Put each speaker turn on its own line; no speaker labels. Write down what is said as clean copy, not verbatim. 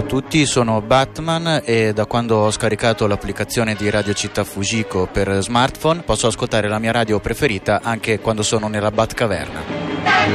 tutti, sono Batman e da quando ho scaricato l'applicazione di Radio Città Fujiko per smartphone posso ascoltare la mia radio preferita anche quando sono nella Batcaverna.